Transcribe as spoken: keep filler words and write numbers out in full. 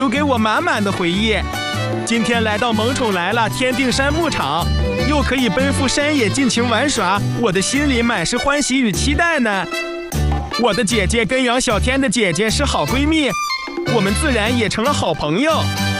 留给我满满的回忆。今天来到萌宠来了天定山牧场，又可以奔赴山野尽情玩耍，我的心里满是欢喜与期待呢。我的姐姐跟杨小天的姐姐是好闺蜜，我们自然也成了好朋友。